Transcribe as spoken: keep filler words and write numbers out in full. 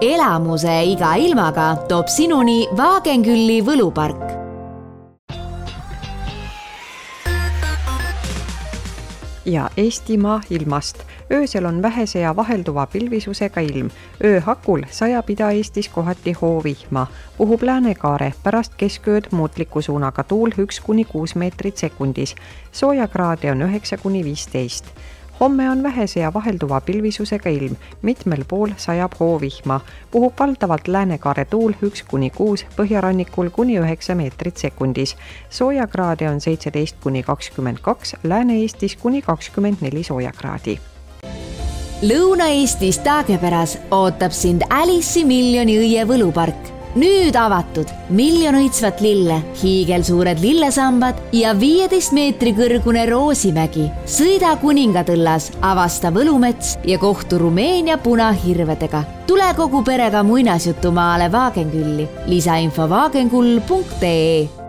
elamuse iga ilmaga toob sinuni Vaagenkülli võlupark. Ja Eestimaa ilmast. Öösel on vähese ja vahelduva pilvisusega ilm. Ööhakul sajab Ida-Eestis kohati hoovihma. Puhub Läänekaare, pärast keskööd muutliku suunaga tuul üks kuni kuus meetrit sekundis. Soojakraade on üheksa kuni viisteist. Homme on vähese ja vahelduva pilvisusega ilm. Mitmel pool sajab hoovihma. Puhub valdavalt Läänekaare tuul üks kuni kuus, põhjarannikul kuni üheksa meetrit sekundis. Soojakraade on seitseteist kuni kakskümmend kaks, Lääne-Eestis kuni kakskümmend neli soojakraadi. Lõuna-Eestis Taagepäras ootab sind Alice'i miljoni õie võlupark. Nüüd avatud miljon õitsvat lille, hiigelsuured lillesambad ja viieteist meetri kõrgune Roosimägi. Sõida Kuningatõllas, avasta Võlumets ja kohtu Rumeenia punahirvedega. Tule kogu perega muinasjutumaale Vaagenkülli. Lisainfo vaagenkull punkt ee